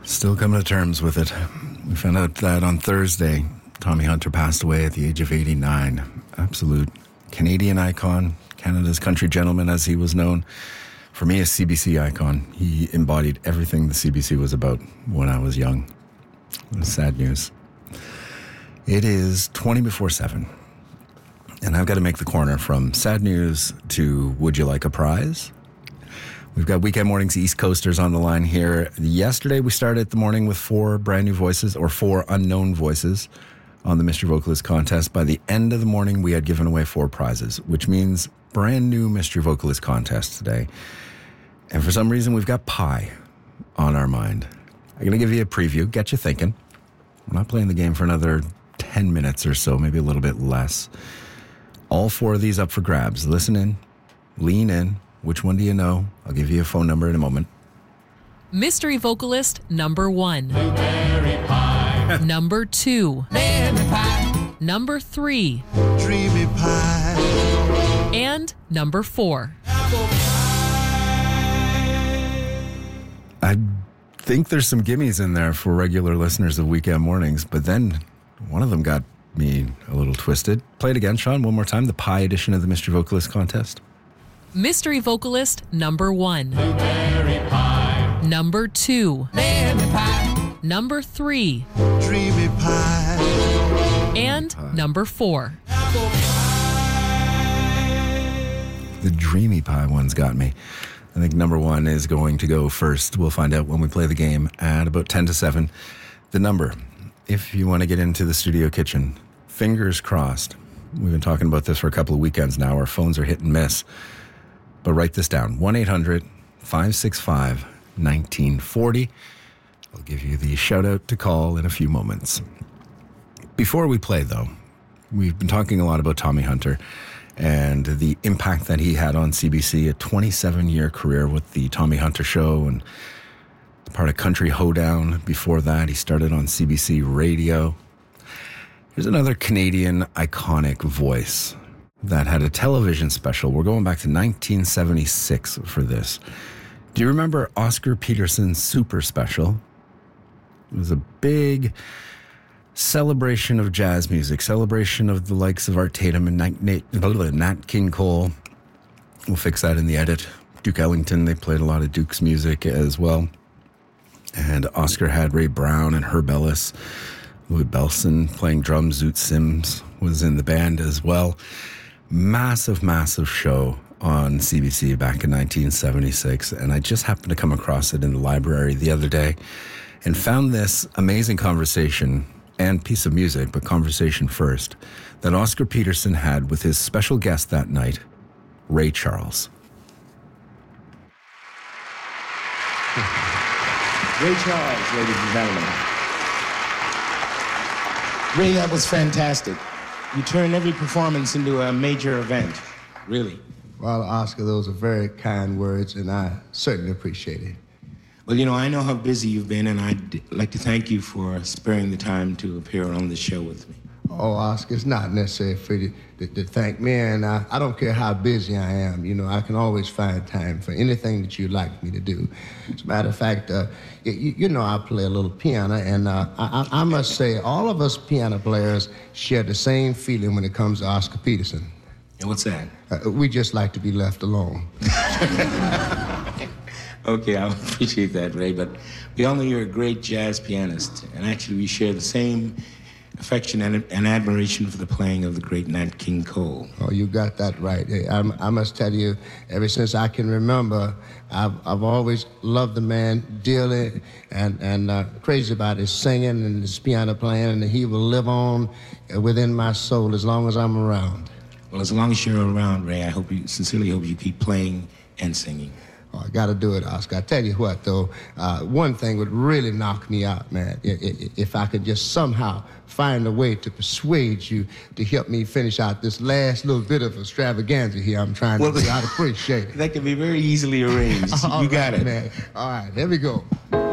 Still coming to terms with it. We found out that on Thursday, Tommy Hunter passed away at the age of 89. Absolute Canadian icon, Canada's country gentleman as he was known. For me, a CBC icon. He embodied everything the CBC was about when I was young. Sad news. It is 20 before 7. And I've got to make the corner from sad news to would you like a prize? We've got Weekend Mornings East Coasters on the line here. Yesterday, we started the morning with 4 brand new voices, or 4 unknown voices, on the Mystery Vocalist contest. By the end of the morning, we had given away 4 prizes, which means brand new Mystery Vocalist contest today. And for some reason, we've got pie on our mind. I'm going to give you a preview, get you thinking. We're not playing the game for another 10 minutes or so, maybe a little bit less. All 4 of these up for grabs. Listen in, lean in. Which one do you know? I'll give you a phone number in a moment. Mystery Vocalist number 1. Blueberry pie. Number 2. Lemon pie. Number 3. Dreamy pie. And number 4. Apple pie. I think there's some gimmies in there for regular listeners of Weekend Mornings, but then one of them got me a little twisted. Play it again, Sean, one more time. The pie edition of the Mystery Vocalist contest. Mystery Vocalist number 1. Blueberry pie. Number 2. Lemon pie. Number 3. Dreamy pie. And number 4. Apple pie. The dreamy pie one's got me. I think number 1 is going to go first. We'll find out when we play the game at about 10 to 7. The number, if you want to get into the studio kitchen, fingers crossed. We've been talking about this for a couple of weekends now. Our phones are hit and miss. But write this down, 1-800-565-1940. I'll give you the shout-out to call in a few moments. Before we play, though, we've been talking a lot about Tommy Hunter and the impact that he had on CBC, a 27-year career with the Tommy Hunter Show and part of Country Hoedown. Before that, he started on CBC Radio. Here's another Canadian iconic voice that had a television special. We're going back to 1976 for this. Do you remember Oscar Peterson's Super Special? It was a big celebration of jazz music, celebration of the likes of Art Tatum and Nat King Cole. We'll fix that in the edit. Duke Ellington, they played a lot of Duke's music as well. And Oscar had Ray Brown and Herb Ellis. Louis Bellson playing drums. Zoot Sims was in the band as well. Massive, massive show on CBC back in 1976. And I just happened to come across it in the library the other day and found this amazing conversation and piece of music, but conversation first, that Oscar Peterson had with his special guest that night, Ray Charles. Ray Charles, ladies and gentlemen. Ray, that was fantastic. You turned every performance into a major event, really. Well, Oscar, those are very kind words, and I certainly appreciate it. Well, you know, I know how busy you've been, and I'd like to thank you for sparing the time to appear on the show with me. Oh, Oscar, it's not necessary for you to thank me, and I don't care how busy I am. You know, I can always find time for anything that you'd like me to do. As a matter of fact, you know I play a little piano, and I must say all of us piano players share the same feeling when it comes to Oscar Peterson. And what's that? We just like to be left alone. Okay, I appreciate that, Ray, but we all know you're a great jazz pianist, and actually we share the same affection and admiration for the playing of the great Nat King Cole. Oh, you got that right. I must tell you, ever since I can remember, I've always loved the man dearly and crazy about his singing and his piano playing, and he will live on within my soul as long as I'm around. Well, as long as you're around, Ray, I sincerely hope you keep playing and singing. Oh, I got to do it, Oscar. I tell you what, though, one thing would really knock me out, man, if I could just somehow find a way to persuade you to help me finish out this last little bit of extravaganza here I'm trying to do. I'd appreciate it. That can be very easily arranged. You got it. Man. All right, here we go.